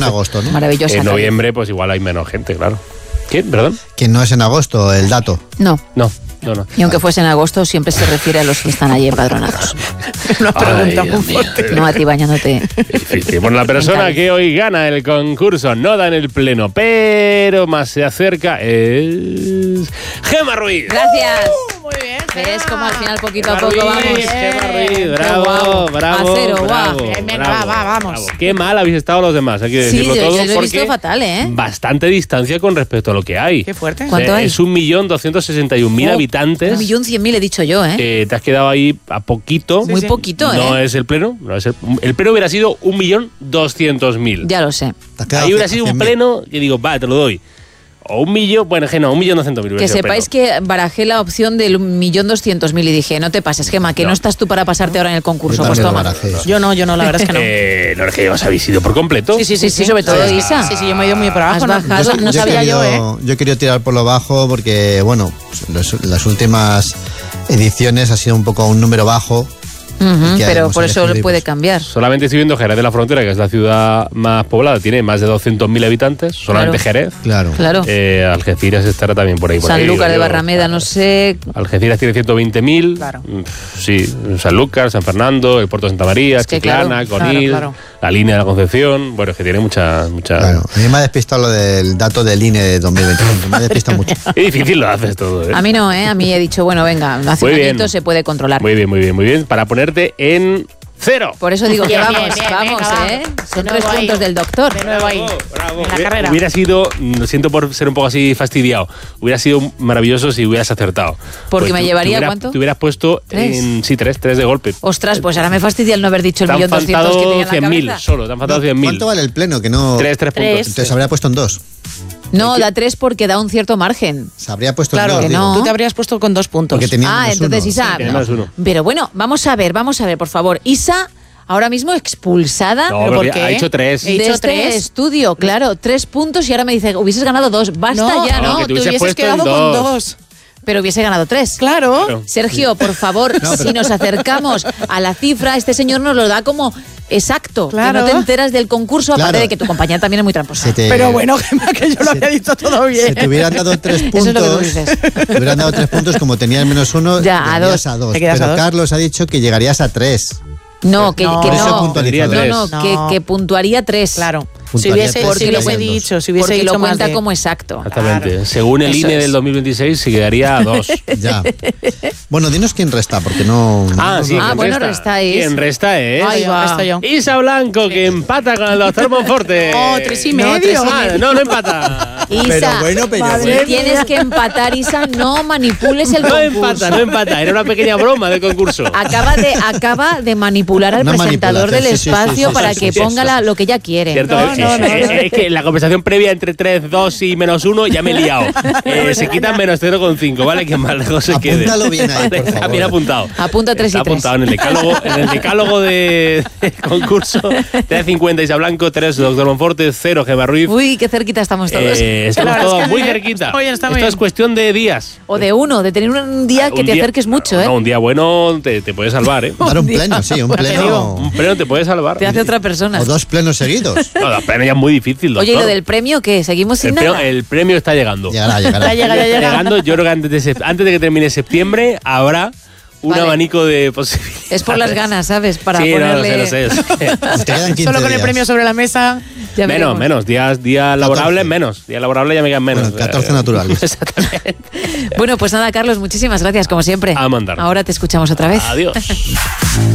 agosto, ¿no? Maravillosa. En noviembre, pues igual hay menos gente, claro. ¿Qué? ¿Perdón? Que no es en agosto el dato. No. No. Y aunque fuese en agosto, siempre se refiere a los que están allí empadronados. Una pregunta muy fuerte. No a ti bañándote. Difícil. Bueno, la persona que hoy gana el concurso no da en el pleno, pero más se acerca es Gemma Ruiz. Gracias. Muy bien. ¿Ves cómo al final poquito a Gemma poco vamos? Ruiz, Gemma Ruiz, Qué bravo, guau. bravo, A cero, bravo, guau. Bien, bravo, vamos. bravo. Qué mal habéis estado los demás, hay que Sí, decirlo todo, yo lo he porque visto fatal, ¿eh? bastante distancia con respecto a lo que hay. Qué fuerte. ¿Cuánto hay? Es 1.261.000 habitantes. 1.100.000 he dicho yo, ¿eh? Te has quedado ahí a poquito. Muy poquito, ¿eh? No es el pleno. El pleno hubiera sido 1.200.000. Ya lo sé. Te has quedado Ahí hubiera sido un 100.000. pleno que digo, va, te lo doy. O 1.000.000, bueno, que no, 1.200.000. Que sepáis que barajé la opción del 1.200.000 y dije, no te pases, Gemma, que no estás tú para pasarte ahora en el concurso. Yo Pues también lo toma. barajé eso. Yo no, la verdad es que no. No es que os habéis ido por completo. Sí, sobre todo Isa. Sí, yo me he ido muy por abajo. Has ¿no? bajado, No Yo he sabía yo, querido- Yo he querido tirar por lo bajo porque, bueno, las últimas ediciones ha sido un poco un número bajo. Ujú, ¿Qué pero haremos? por eso Elegir, puede pues. cambiar. Solamente estoy viendo Jerez de la Frontera, que es la ciudad más poblada, tiene más de 200.000 habitantes, solamente Claro. Jerez. Claro. Claro. Algeciras estará también por ahí. por ahí, Sanlúcar de digo yo. Barrameda, no sé. Algeciras tiene 120.000. Claro. Sí, Sanlúcar, San Fernando, el Puerto de Santa María, Es que Chiclana, claro, Conil, claro. la línea de la Concepción. Bueno, es que tiene mucha. Claro. A mí me ha despistado lo del dato del INE de 2021. Me ha despistado mucho. Es difícil lo haces todo, ¿eh? A mí no, ¿eh? A mí he dicho, bueno, venga, hace Muy un bien. añito se puede controlar. Muy bien. Para ponerte en 0. Por eso digo que Bien, vamos, bien, vamos, venga, va. ¿eh? Son De 3 nuevo ahí. puntos del doctor. De nuevo ahí. Bravo. En la carrera. Hubiera sido, lo siento por ser un poco así fastidiado, hubiera sido maravilloso si hubieras acertado. Porque me llevaría, te ¿cuánto? Te hubieras puesto 3. en. Sí, 3 de golpe. Ostras, pues ahora me fastidia el no haber dicho el Te han 1.200.000 que tenía faltado en la 100.000 cabeza. solo, te han faltado 100.000. ¿Cuánto vale el pleno? Que no. 3 puntos. Entonces habría puesto en 2. No, da 3 porque da un cierto margen. Se habría puesto Claro, en 2. que digo. no. Tú te habrías puesto con 2 puntos. Porque tenía menos Entonces uno. Isa. Tiene menos uno. Pero bueno, vamos a ver, por favor. Isa, ahora mismo expulsada No, ¿Pero porque por qué? ha hecho 3. He de dicho este 3. estudio. Claro, 3 puntos y ahora me dice, hubieses ganado 2. Basta ya, no, ¿no? que Tú te hubiese hubieses puesto quedado en con 2. 2. Pero hubiese ganado 3. Claro. Sergio, por favor, si nos acercamos a la cifra, este señor nos lo da como exacto. Claro. Que no te enteras del concurso, aparte Claro. de que tu compañera también es muy tramposa. Se te- Pero bueno, Gemma, que yo lo había dicho todo bien. Si te hubieran dado 3 puntos. Eso es lo que tú dices. Te hubieran dado 3 puntos, como tenías menos 1, Ya, a llegarías dos. a 2. Te quedas Pero a dos. Carlos ha dicho que llegarías a 3. No, que No. que Por eso no. puntualizado. Tendría No, tres. No. que puntuaría 3. Claro. Si Puntuaría hubiese, tres, si porque hubiese lo- dicho, si hubiese Porque dicho lo más cuenta de- como exacto. Exactamente. Claro. Según el Eso INE es. del 2026, se quedaría a 2. Ya. Bueno, dinos quién resta, porque no. Sí. Ah, ¿quién bueno, resta? restáis. ¿Quién resta es? Ahí va. Resto yo. Isa Blanco, que empata con el doctor Monforte. Oh, 3,5. No, 3,5. No empata. Isa, Pero bueno, pero si bueno. tienes que empatar, Isa, no manipules el No concurso. empata. Era una pequeña broma del concurso. Acaba de manipular al Una presentador del manipulación, sí, espacio sí, para sí, que sí, ponga sí, lo que ella quiere. Cierto, es que la conversación previa entre 3, 2 y menos 1 ya me he liado. Se quitan menos 0,5, ¿vale? Que más lejos se quede. Apúntalo bien ahí, por favor. Bien apuntado. Apunta 3 y Está 3. apuntado en el decálogo de concurso. 3,50 Isa Blanco, 3 doctor Monforte, 0 Gemma Ruiz. Uy, qué cerquita estamos todos. Estamos La verdad todos es que muy sí, cerquita. está muy bien, está muy Esto es bien. cuestión de días. O de tener un día que Un te día- acerques mucho, ¿eh? No, un día bueno te puede salvar, ¿eh? Dar un pleno, sí, un pleno. Un pleno te puede salvar. Te hace otra persona. O 2 plenos seguidos. No, la pleno ya es muy difícil, doctor. Oye, ¿y lo del premio qué? ¿Seguimos sin nada? El premio está llegando. Llegará. Ya llega. Llegando, yo creo que antes de que termine septiembre habrá un Vale. abanico de posibilidades. Es por las ganas, ¿sabes? Para sí, ponerle... no, lo sé. Te quedan 15 Solo con el días. premio sobre la mesa. Ya veremos. menos. Día laborable 14. menos. Día laborable ya me quedan menos. Bueno, 14 naturales. Exactamente. Bueno, pues nada, Carlos, muchísimas gracias, como siempre. A mandar. Ahora te escuchamos otra vez. Adiós.